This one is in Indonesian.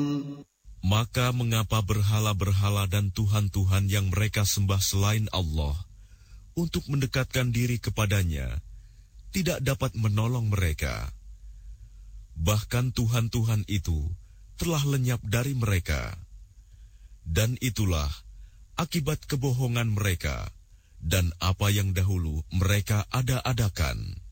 Maka mengapa berhala-berhala dan tuhan-tuhan yang mereka sembah selain Allah untuk mendekatkan diri kepadanya tidak dapat menolong mereka? Bahkan tuhan-tuhan itu telah lenyap dari mereka. Dan itulah akibat kebohongan mereka dan apa yang dahulu mereka ada-adakan.